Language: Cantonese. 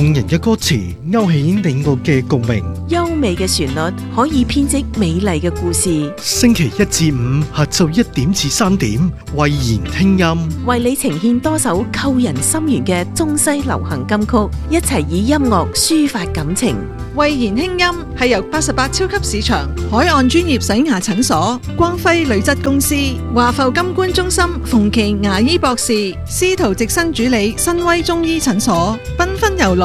動人嘅歌詞勾起你我嘅共鳴， 優美嘅旋律可以編織美麗嘅故事。 星期一至五下晝1點至3點，慧妍聽音， 為你呈現多首扣人心弦嘅中西流行金曲，一齊以音樂抒發感情。 慧妍輕音係由88超級市場、海岸專業洗牙診所、光輝鋁質公司、華埠金冠中心、馮琦牙醫博士、司徒直生主理、新威中醫診所、繽紛遊樂